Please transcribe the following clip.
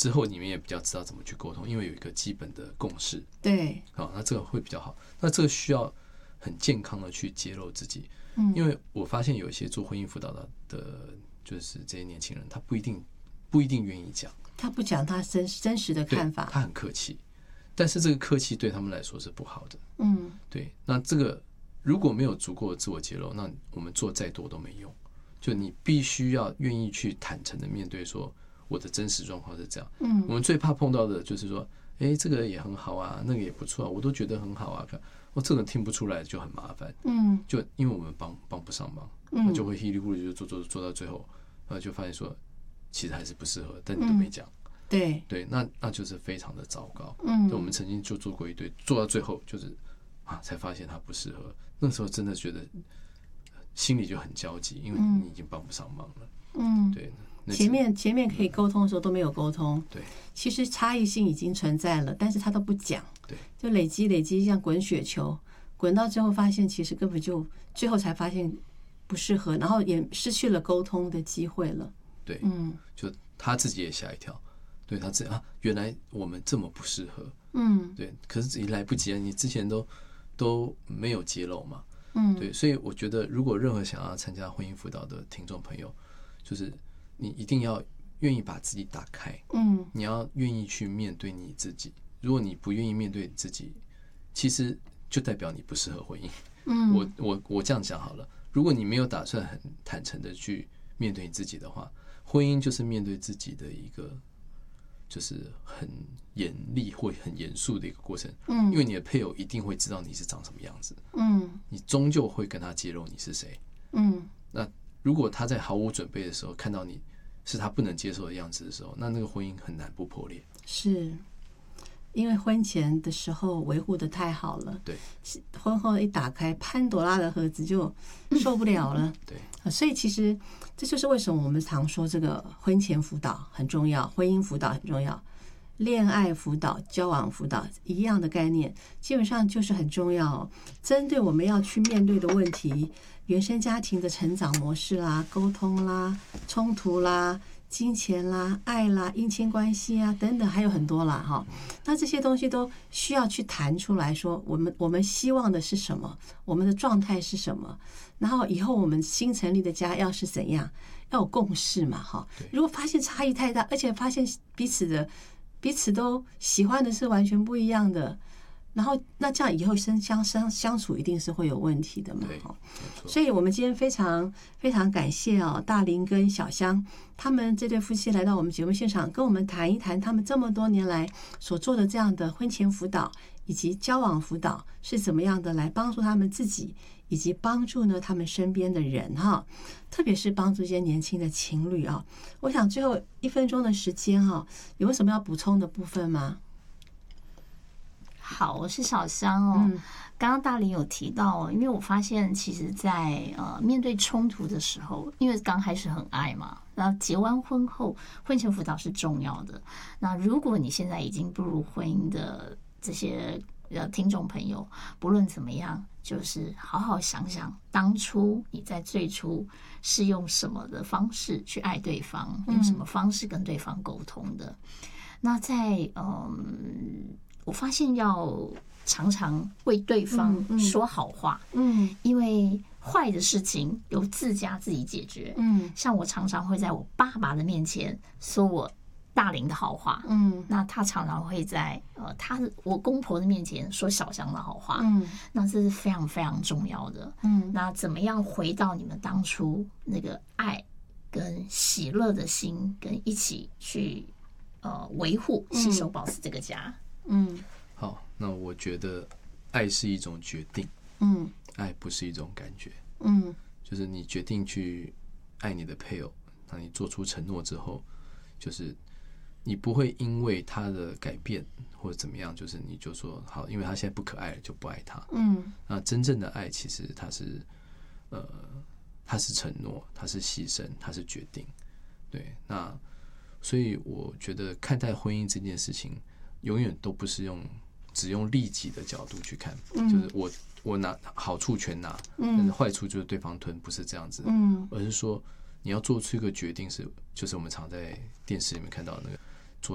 之后你们也比较知道怎么去沟通，因为有一个基本的共识。 对， 好，那这个会比较好。那这个需要很健康的去揭露自己，因为我发现有一些做婚姻辅导的，就是这些年轻人，他不一定愿意讲， 他不讲他真实的看法， 他很客气，但是这个客气对他们来说是不好的。对，那这个如果没有足够的自我揭露，那我们做再多都没用。就你必须要愿意去坦诚的面对，说我的真实状况是这样。我们最怕碰到的就是说，这个也很好啊，那个也不错啊，我都觉得很好啊，我这个听不出来就很麻烦。就因为我们帮不上忙，那就会稀里糊涂就做到最后，就发现说其实还是不适合，但你都没讲。对，那就是非常的糟糕。我们曾经就做过一堆，做到最后就是才发现它不适合。那时候真的觉得心里就很焦急，因为你已经帮不上忙了。对， 前面可以沟通的时候都没有沟通。 对， 其实差异性已经存在了，但是他都不讲。 对， 就累积像滚雪球，滚到最后发现其实根本就最后才发现不适合，然后也失去了沟通的机会了。 对，就他自己也吓一跳。对，他自己原来我们这么不适合。对，可是也来不及了，你之前都没有揭露嘛。对，所以我觉得如果任何想要参加婚姻辅导的听众朋友，就是你一定要愿意把自己打开。你要愿意去面对你自己。如果你不愿意面对自己，其实就代表你不适合婚姻。我这样讲好了，如果你没有打算很坦诚的去面对你自己的话，婚姻就是面对自己的一个就是很严厉或很严肃的一个过程。因为你的配偶一定会知道你是长什么样子。你终究会跟他揭露你是谁。那如果他在毫无准备的时候看到你是他不能接受的样子的时候，那个婚姻很难不破裂。 是因为婚前的时候维护的太好了， 对， 婚后一打开潘朵拉的盒子就受不了了。 对， 所以其实这就是为什么我们常说这个婚前辅导很重要，婚姻辅导很重要，恋爱辅导、交往辅导一样的概念，基本上就是很重要。针对我们要去面对的问题，原生家庭的成长模式啦、沟通啦、冲突啦、金钱啦、爱啦、姻亲关系啊等等，还有很多啦哈。那这些东西都需要去谈出来说，我们希望的是什么，我们的状态是什么，然后以后我们新成立的家要是怎样，要有共识嘛哈。如果发现差异太大，而且发现彼此都喜欢的是完全不一样的，然后那这样以后相处一定是会有问题的嘛。所以我们今天非常非常感谢大林跟小香他们这对夫妻来到我们节目现场，跟我们谈一谈他们这么多年来所做的这样的婚前辅导以及交往辅导是怎么样的来帮助他们自己，以及帮助呢他们身边的人哈，特别是帮助这些年轻的情侣啊。我想最后1分钟的时间哈，有没有什么要补充的部分吗？ 好，我是小香哦。刚刚大林有提到，因为我发现其实在面对冲突的时候，因为刚开始很爱嘛，然后结完婚后，婚前辅导是重要的。那如果你现在已经步入婚姻的这些听众朋友，不论怎么样，就是好好想想当初你在最初是用什么的方式去爱对方，用什么方式跟对方沟通的。那在我发现要常常为对方说好话，因为坏的事情由自家自己解决。像我常常会在我爸爸的面前说我大林的好话，那他常常会在我公婆的面前说小香的好话，那这是非常非常重要的。那怎么样回到你们当初那个爱跟喜乐的心，跟一起去维护、携手保持这个家？ 好，那我觉得爱是一种决定，爱不是一种感觉，就是你决定去爱你的配偶，那你做出承诺之后，就是你不会因为他的改变或者怎么样，就是你就说好，因为他现在不可爱了就不爱他。那真正的爱其实它是承诺，它是牺牲，它是决定。对，那所以我觉得看待婚姻这件事情，永远都不是只用利己的角度去看，就是我拿好处全拿，但是坏处就是对方吞，不是这样子，而是说你要做出一个决定就是我们常在电视里面看到的那个